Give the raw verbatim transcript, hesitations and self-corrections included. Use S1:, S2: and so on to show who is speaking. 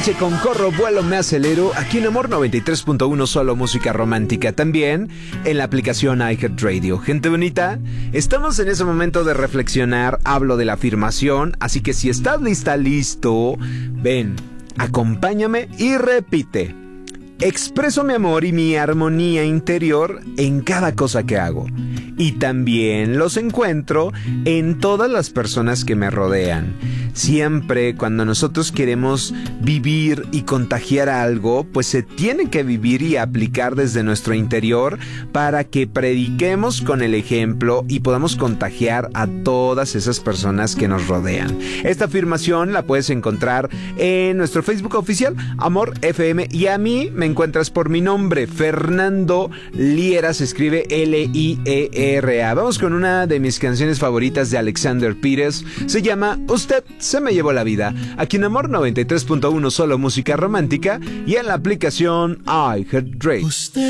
S1: Sánchez con Corro, Vuelo, Me Acelero, aquí en Amor noventa y tres punto uno, solo música romántica, también en la aplicación iHeartRadio. Gente bonita, estamos en ese momento de reflexionar, hablo de la afirmación, así que si estás lista, listo, ven, acompáñame y repite. Expreso mi amor y mi armonía interior en cada cosa que hago. Y también los encuentro en todas las personas que me rodean. Siempre cuando nosotros queremos vivir y contagiar algo, pues se tiene que vivir y aplicar desde nuestro interior para que prediquemos con el ejemplo y podamos contagiar a todas esas personas que nos rodean. Esta afirmación la puedes encontrar en nuestro Facebook oficial, Amor F M, y a mí me encuentras por mi nombre, Fernando Liera, se escribe L I E R A. Vamos con una de mis canciones favoritas de Alexander Pires, se llama Usted se me llevó la vida, aquí en Amor noventa y tres punto uno, solo música romántica, y en la aplicación iHeartRadio.